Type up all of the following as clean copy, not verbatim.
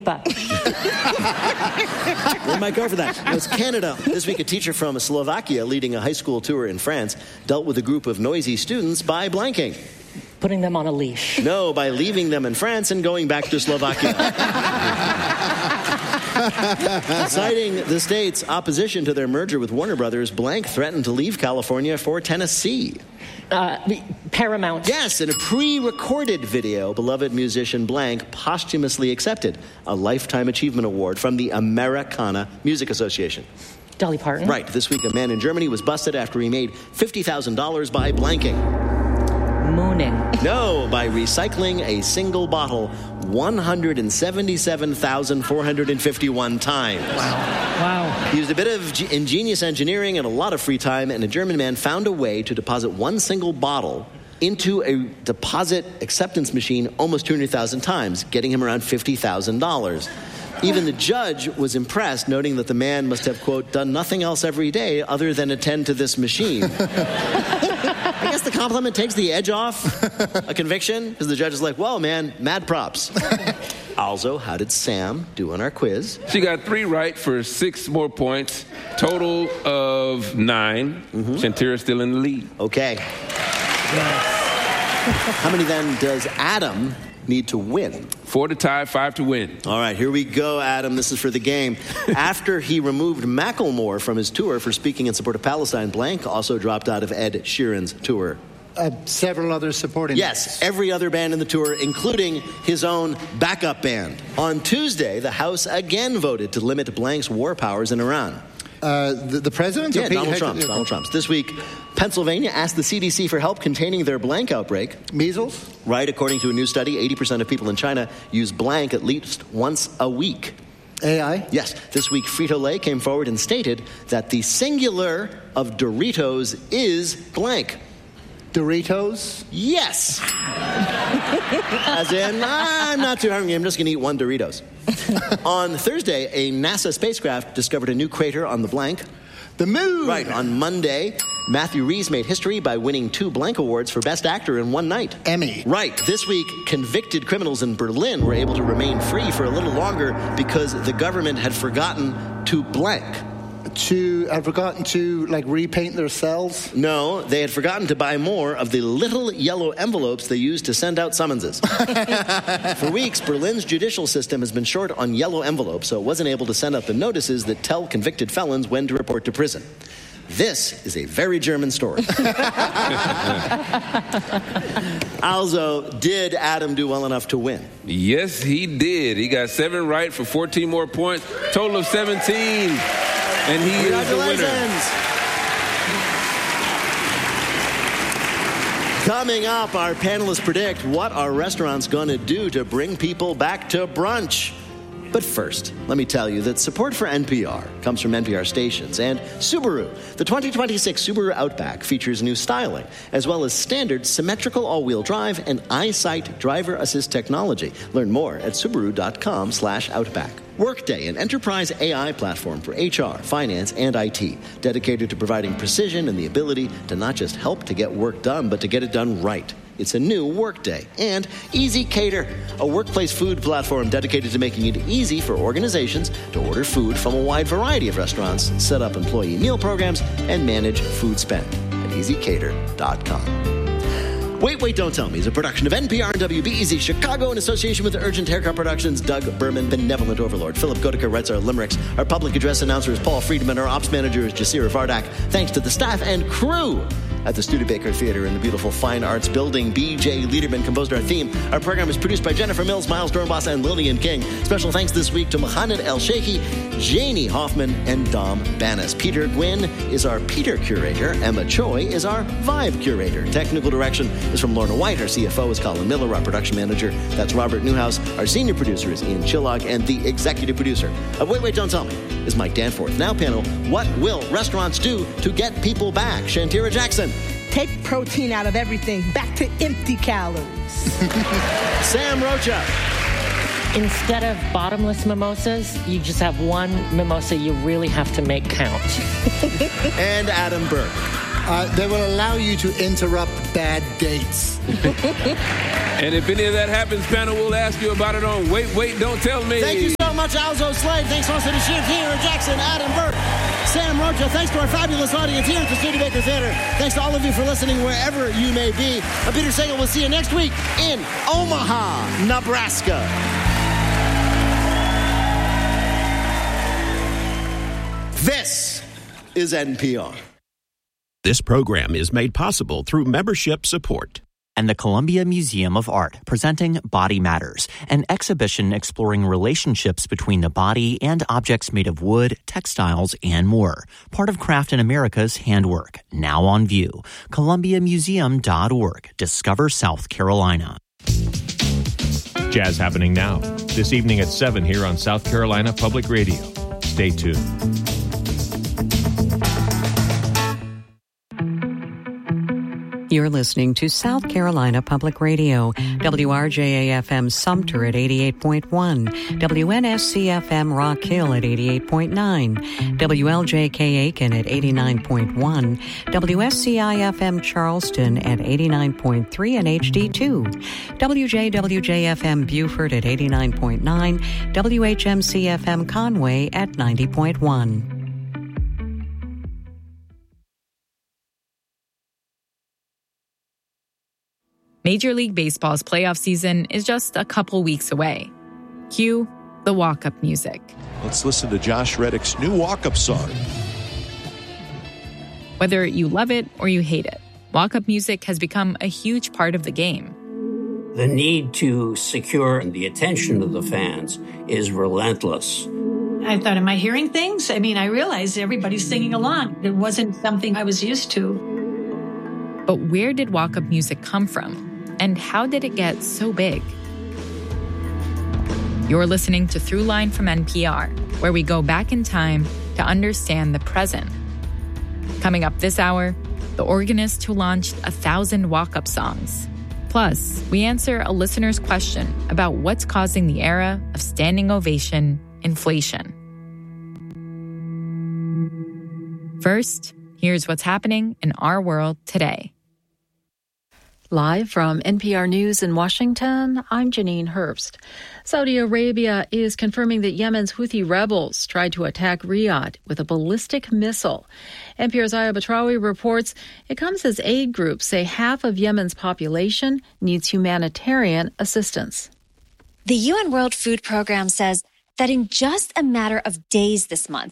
Lipa. We might go for that. It was Canada. This week, a teacher from Slovakia leading a high school tour in France dealt with a group of noisy students by blanking. Putting them on a leash. No, by leaving them in France and going back to Slovakia. Citing the state's opposition to their merger with Warner Brothers, Blank threatened to leave California for Tennessee. Paramount. Yes, in a pre-recorded video, beloved musician Blank posthumously accepted a Lifetime Achievement Award from the Americana Music Association. Dolly Parton. Right. This week, a man in Germany was busted after he made $50,000 by blanking. Mooning. No, by recycling a single bottle 177,451 times. Wow. He used a bit of ingenious engineering and a lot of free time, and a German man found a way to deposit one single bottle into a deposit acceptance machine almost 200,000 times, getting him around $50,000. Even the judge was impressed, noting that the man must have, quote, done nothing else every day other than attend to this machine. I guess the compliment takes the edge off a conviction, because the judge is like, well, man, mad props. Also, how did Sam do on our quiz? She got 3 right for 6 more points. Total of 9. Shantira's still in the lead. Okay. How many then does Adam need to win? 4 to tie, 5 to win. All right, here we go, Adam. This is for the game. After he removed Macklemore from his tour for speaking in support of Palestine, Blank also dropped out of Ed Sheeran's tour. Several others supporting. Yes, every other band in the tour, including his own backup band. On Tuesday, the House again voted to limit Blank's war powers in Iran. The president? Yeah, Donald Trump's. This week, Pennsylvania asked the CDC for help containing their blank outbreak. Measles? Right, according to a new study, 80% of people in China use blank at least once a week. AI? Yes. This week, Frito-Lay came forward and stated that the singular of Doritos is blank. Doritos? Yes. As in, I'm not too hungry, I'm just going to eat one Doritos. On Thursday, a NASA spacecraft discovered a new crater on the blank. The moon! Right. On Monday, Matthew Rhys made history by winning 2 blank awards for Best Actor in one night. Emmy. Right. This week, convicted criminals in Berlin were able to remain free for a little longer because the government had forgotten to blank. Had forgotten to, repaint their cells? No, they had forgotten to buy more of the little yellow envelopes they used to send out summonses. For weeks, Berlin's judicial system has been short on yellow envelopes, so it wasn't able to send out the notices that tell convicted felons when to report to prison. This is a very German story. Also, did Adam do well enough to win? Yes, he did. He got 7 right for 14 more points. Total of 17. And he is the winner. Coming up, our panelists predict what are restaurants going to do to bring people back to brunch. But first, let me tell you that support for NPR comes from NPR stations and Subaru. The 2026 Subaru Outback features new styling, as well as standard symmetrical all-wheel drive and EyeSight driver assist technology. Learn more at Subaru.com/Outback. Workday, an enterprise AI platform for HR, finance, and IT, dedicated to providing precision and the ability to not just help to get work done, but to get it done right. It's a new Workday. And Easy Cater, a workplace food platform dedicated to making it easy for organizations to order food from a wide variety of restaurants, set up employee meal programs, and manage food spend at easycater.com. Wait, Don't Tell Me is a production of NPR and WBEZ Chicago in association with Urgent Haircut Productions. Doug Berman, benevolent overlord. Philip Goedeke writes our limericks. Our public address announcer is Paul Friedman. Our ops manager is Jasira Vardak. Thanks to the staff and crew at the Studebaker Theater in the beautiful Fine Arts Building. B.J. Liederman composed our theme. Our program is produced by Jennifer Mills, Miles Dornbos, and Lillian King. Special thanks this week to Mohamed El Sheikhi, Janie Hoffman, and Dom Banas. Peter Gwynn is our Peter Curator. Emma Choi is our Vibe Curator. Technical direction is from Lorna White. Our CFO is Colin Miller. Our production manager, that's Robert Newhouse. Our senior producer is Ian Chillog. And the executive producer of Wait, Don't Tell Me is Mike Danforth. Now, panel, what will restaurants do to get people back? Shantira Jackson. Take protein out of everything. Back to empty calories. Sam Rocha. Instead of bottomless mimosas, you just have one mimosa you really have to make count. And Adam Burke. They will allow you to interrupt bad dates. And if any of that happens, panel, we'll ask you about it on Wait, Don't Tell Me. Thank you so much, Alzo Slade. Thanks also to Sheer Theater, Jackson, Adam Burke, Sam Rocha. Thanks to our fabulous audience here at the Studebaker Theater. Thanks to all of you for listening wherever you may be. I'm Peter Sagal. We'll see you next week in Omaha, Nebraska. This is NPR. This program is made possible through membership support. And the Columbia Museum of Art presenting Body Matters, an exhibition exploring relationships between the body and objects made of wood, textiles, and more. Part of Craft in America's handwork. Now on view. ColumbiaMuseum.org. Discover South Carolina. Jazz happening now. This evening at 7 here on South Carolina Public Radio. Stay tuned. You're listening to South Carolina Public Radio, WRJA-FM Sumter at 88.1, WNSC-FM Rock Hill at 88.9, WLJK Aiken at 89.1, WSCI-FM Charleston at 89.3 and HD2, WJWJ-FM Beaufort at 89.9, WHMC-FM Conway at 90.1. Major League Baseball's playoff season is just a couple weeks away. Cue the walk-up music. Let's listen to Josh Reddick's new walk-up song. Whether you love it or you hate it, walk-up music has become a huge part of the game. The need to secure the attention of the fans is relentless. I thought, am I hearing things? I mean, I realized everybody's singing along. It wasn't something I was used to. But where did walk-up music come from? And how did it get so big? You're listening to Throughline from NPR, where we go back in time to understand the present. Coming up this hour, the organist who launched 1,000 walk-up songs. Plus, we answer a listener's question about what's causing the era of standing ovation inflation. First, here's what's happening in our world today. Live from NPR News in Washington, I'm Janine Herbst. Saudi Arabia is confirming that Yemen's Houthi rebels tried to attack Riyadh with a ballistic missile. NPR's Aya Batrawi reports it comes as aid groups say half of Yemen's population needs humanitarian assistance. The UN World Food Program says that in just a matter of days this month,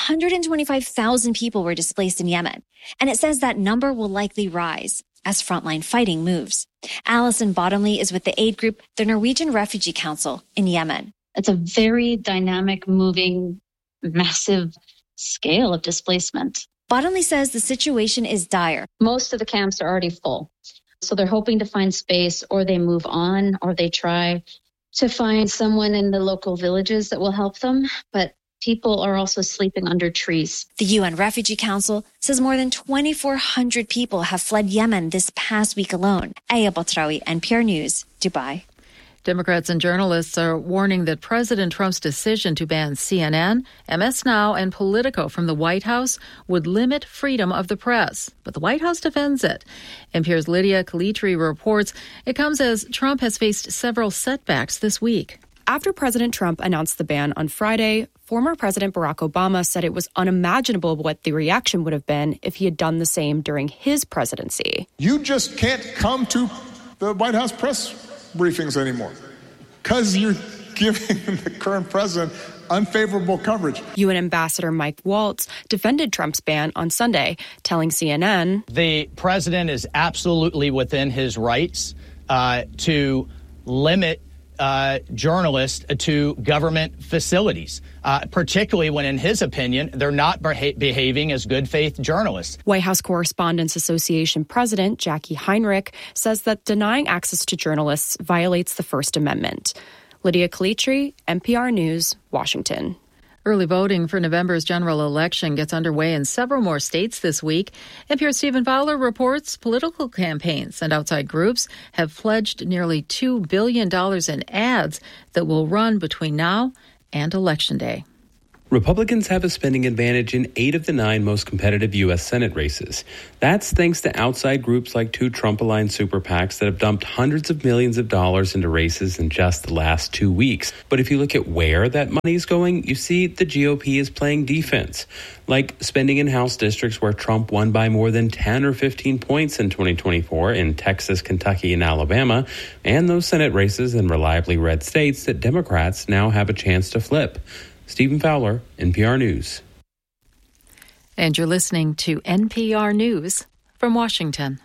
125,000 people were displaced in Yemen. And it says that number will likely rise as frontline fighting moves. Alison Bottomley is with the aid group, the Norwegian Refugee Council in Yemen. It's a very dynamic, moving, massive scale of displacement. Bottomley says the situation is dire. Most of the camps are already full. So they're hoping to find space, or they move on, or they try to find someone in the local villages that will help them. But people are also sleeping under trees. The UN Refugee Council says more than 2,400 people have fled Yemen this past week alone. Aya Batrawi, NPR News, Dubai. Democrats and journalists are warning that President Trump's decision to ban CNN, MS Now, and Politico from the White House would limit freedom of the press. But the White House defends it. NPR's Lydia Calitri reports it comes as Trump has faced several setbacks this week. After President Trump announced the ban on Friday, former President Barack Obama said it was unimaginable what the reaction would have been if he had done the same during his presidency. You just can't come to the White House press briefings anymore because you're giving the current president unfavorable coverage. UN Ambassador Mike Waltz defended Trump's ban on Sunday, telling CNN, the president is absolutely within his rights to limit journalists to government facilities, particularly when, in his opinion, they're not behaving as good faith journalists. White House Correspondents Association President Jackie Heinrich says that denying access to journalists violates the First Amendment. Lydia Calitri, NPR News, Washington. Early voting for November's general election gets underway in several more states this week. NPR's Stephen Fowler reports political campaigns and outside groups have pledged nearly $2 billion in ads that will run between now and Election Day. Republicans have a spending advantage in 8 of the 9 most competitive U.S. Senate races. That's thanks to outside groups like 2 Trump-aligned super PACs that have dumped hundreds of millions of dollars into races in just the last 2 weeks. But if you look at where that money is going, you see the GOP is playing defense, like spending in House districts where Trump won by more than 10 or 15 points in 2024 in Texas, Kentucky, and Alabama, and those Senate races in reliably red states that Democrats now have a chance to flip. Stephen Fowler, NPR News. And you're listening to NPR News from Washington.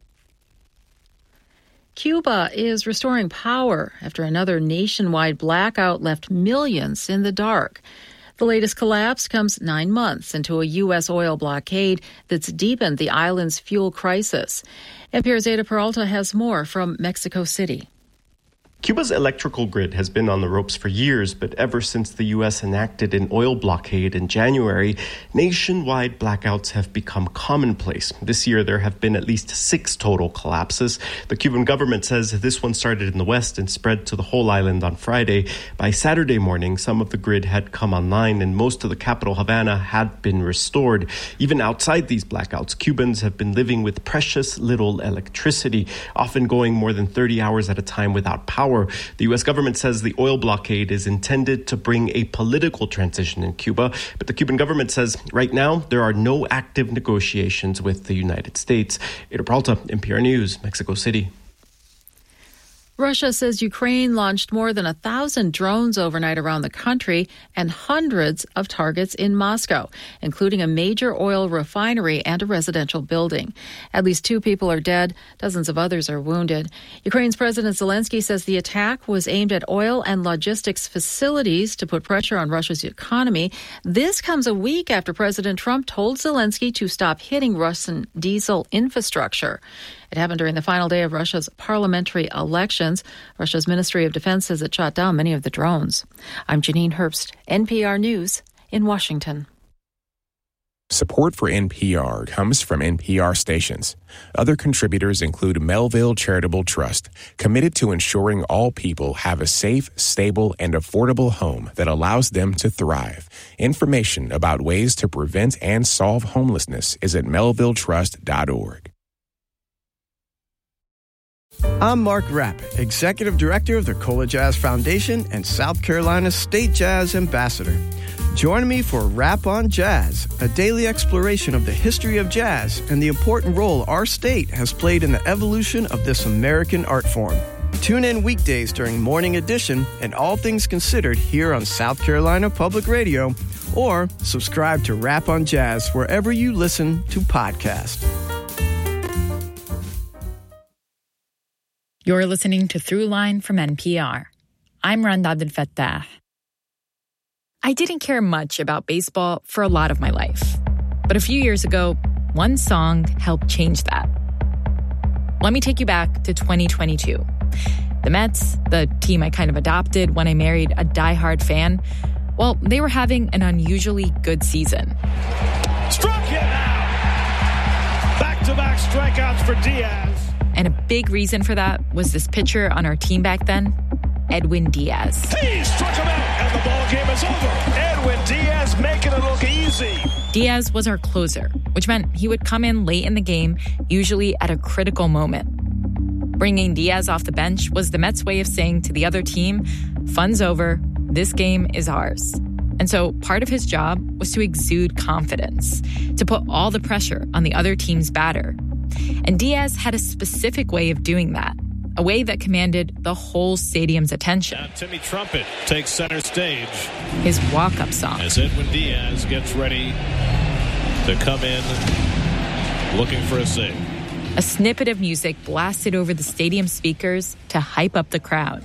Cuba is restoring power after another nationwide blackout left millions in the dark. The latest collapse comes 9 months into a U.S. oil blockade that's deepened the island's fuel crisis. NPR's Ada Peralta has more from Mexico City. Cuba's electrical grid has been on the ropes for years, but ever since the U.S. enacted an oil blockade in January, nationwide blackouts have become commonplace. This year, there have been at least 6 total collapses. The Cuban government says this one started in the west and spread to the whole island on Friday. By Saturday morning, some of the grid had come online and most of the capital, Havana, had been restored. Even outside these blackouts, Cubans have been living with precious little electricity, often going more than 30 hours at a time without power. The U.S. government says the oil blockade is intended to bring a political transition in Cuba, but the Cuban government says right now there are no active negotiations with the United States. Ada Peralta, NPR News, Mexico City. Russia says Ukraine launched more than 1,000 drones overnight around the country and hundreds of targets in Moscow, including a major oil refinery and a residential building. At least 2 people are dead. Dozens of others are wounded. Ukraine's President Zelensky says the attack was aimed at oil and logistics facilities to put pressure on Russia's economy. This comes a week after President Trump told Zelensky to stop hitting Russian diesel infrastructure. It happened during the final day of Russia's parliamentary elections. Russia's Ministry of Defense says it shot down many of the drones. I'm Janine Herbst, NPR News in Washington. Support for NPR comes from NPR stations. Other contributors include Melville Charitable Trust, committed to ensuring all people have a safe, stable, and affordable home that allows them to thrive. Information about ways to prevent and solve homelessness is at melvilletrust.org. I'm Mark Rapp, Executive Director of the Cola Jazz Foundation and South Carolina State Jazz Ambassador. Join me for Rap on Jazz, a daily exploration of the history of jazz and the important role our state has played in the evolution of this American art form. Tune in weekdays during Morning Edition and All Things Considered here on South Carolina Public Radio, or subscribe to Rap on Jazz wherever you listen to podcasts. You're listening to Throughline from NPR. I'm Randa Abdel Fattah. I didn't care much about baseball for a lot of my life. But a few years ago, one song helped change that. Let me take you back to 2022. The Mets, the team I kind of adopted when I married a diehard fan, well, they were having an unusually good season. Struck him out! Back-to-back strikeouts for Diaz. And a big reason for that was this pitcher on our team back then, Edwin Diaz. He struck him out, and the ball game is over. Edwin Diaz making it look easy. Diaz was our closer, which meant he would come in late in the game, usually at a critical moment. Bringing Diaz off the bench was the Mets' way of saying to the other team, fun's over, this game is ours. And so part of his job was to exude confidence, to put all the pressure on the other team's batter. And Diaz had a specific way of doing that, a way that commanded the whole stadium's attention. Now Timmy Trumpet takes center stage. His walk-up song. As Edwin Diaz gets ready to come in looking for a save. A snippet of music blasted over the stadium speakers to hype up the crowd.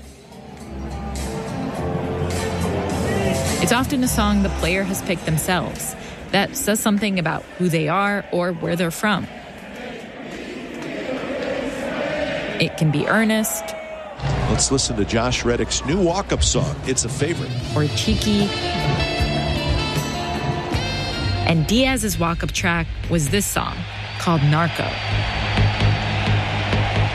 It's often a song the player has picked themselves that says something about who they are or where they're from. It can be earnest. Let's listen to Josh Reddick's new walk-up song, It's a Favorite. Or cheeky. And Diaz's walk-up track was this song, called Narco.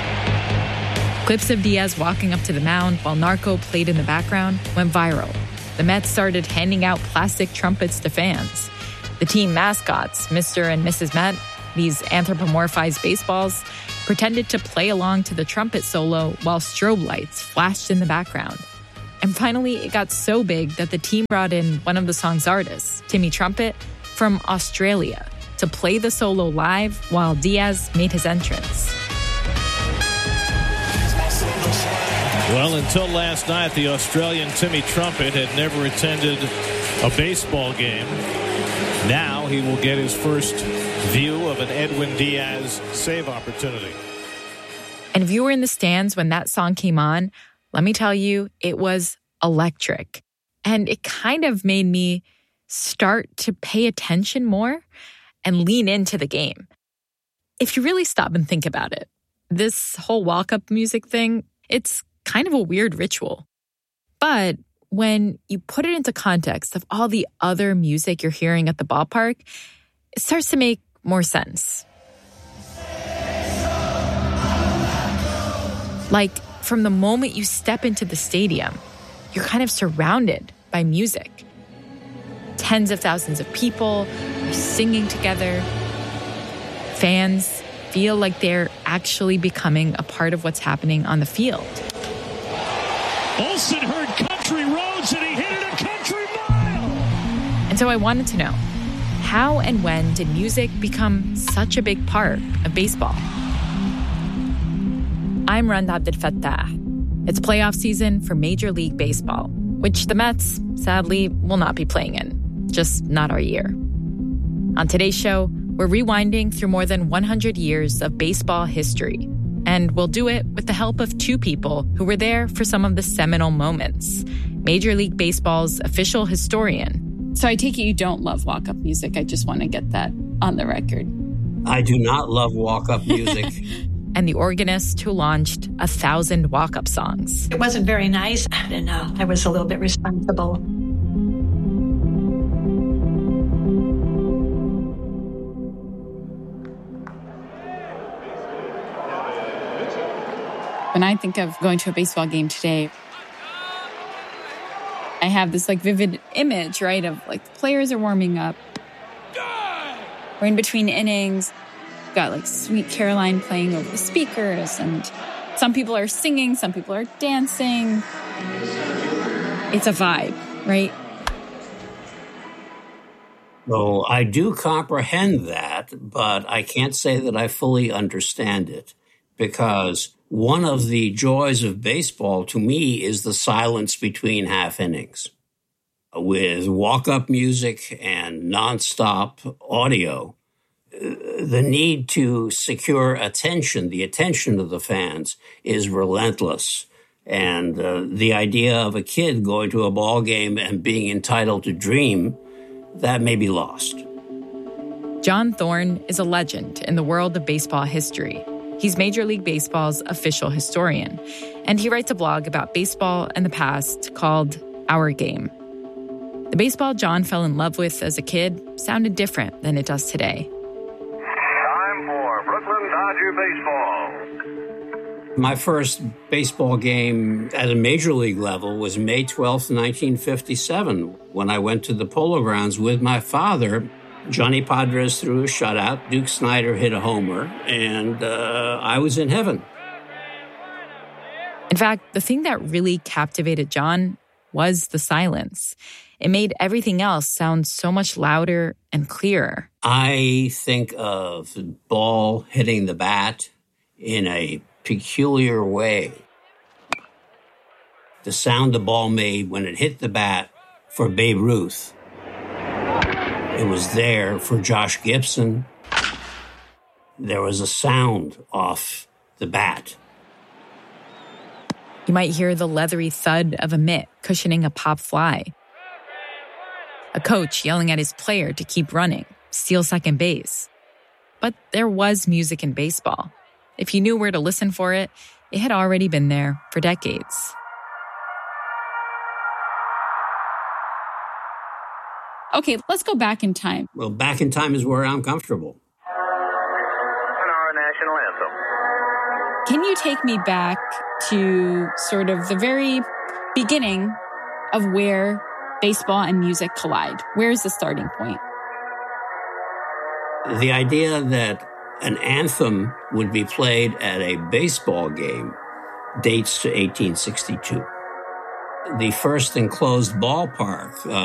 Clips of Diaz walking up to the mound while Narco played in the background went viral. the Mets started handing out plastic trumpets to fans. The team mascots, Mr. and Mrs. Met, these anthropomorphized baseballs, pretended to play along to the trumpet solo while strobe lights flashed in the background. And finally, it got so big that the team brought in one of the song's artists, Timmy Trumpet, from Australia, to play the solo live while Diaz made his entrance. Well, until last night, the Australian Timmy Trumpet had never attended a baseball game. Now he will get his first view of an Edwin Diaz save opportunity. And if you were in the stands when that song came on, let me tell you, it was electric. And it kind of made me start to pay attention more and lean into the game. If you really stop and think about it, this whole walk-up music thing, it's kind of a weird ritual. But when you put it into context of all the other music you're hearing at the ballpark, it starts to make more sense. Like, from the moment you step into the stadium, you're kind of surrounded by music. Tens of thousands of people are singing together. Fans feel like they're actually becoming a part of what's happening on the field. Olsen heard country roads and he hit it a country mile. And so I wanted to know, how and when did music become such a big part of baseball? I'm Randa Abdelfattah. It's playoff season for Major League Baseball, which the Mets, sadly, will not be playing in. Just not our year. On today's show, we're rewinding through more than 100 years of baseball history. And we'll do it with the help of two people who were there for some of the seminal moments. Major League Baseball's official historian. So I take it you don't love walk-up music. I just want to get that on the record. I do not love walk-up music. And the organist who launched 1,000 walk-up songs. It wasn't very nice. I don't know. I was a little bit responsible. When I think of going to a baseball game today, I have this vivid image, right, of the players are warming up. We're in between innings. Got Sweet Caroline playing over the speakers, and some people are singing, some people are dancing. It's a vibe, right? So I do comprehend that, but I can't say that I fully understand it, because one of the joys of baseball to me is the silence between half innings. With walk-up music and nonstop audio, the need to secure attention, the attention of the fans, is relentless. And the idea of a kid going to a ball game and being entitled to dream, that may be lost. John Thorne is a legend in the world of baseball history. He's Major League Baseball's official historian, and he writes a blog about baseball and the past called Our Game. The baseball John fell in love with as a kid sounded different than it does today. Time for Brooklyn Dodger baseball. My first baseball game at a major league level was May 12th, 1957, when I went to the Polo Grounds with my father. Johnny Padres threw a shutout, Duke Snider hit a homer, and I was in heaven. In fact, the thing that really captivated John was the silence. It made everything else sound so much louder and clearer. I think of the ball hitting the bat in a peculiar way. The sound the ball made when it hit the bat for Babe Ruth. It was there for Josh Gibson. There was a sound off the bat. You might hear the leathery thud of a mitt cushioning a pop fly. A coach yelling at his player to keep running, steal second base. But there was music in baseball. If you knew where to listen for it, it had already been there for decades. Okay, let's go back in time. Well, back in time is where I'm comfortable. And our national anthem. Can you take me back to sort of the very beginning of where baseball and music collide? Where's the starting point? The idea that an anthem would be played at a baseball game dates to 1862. The first enclosed ballpark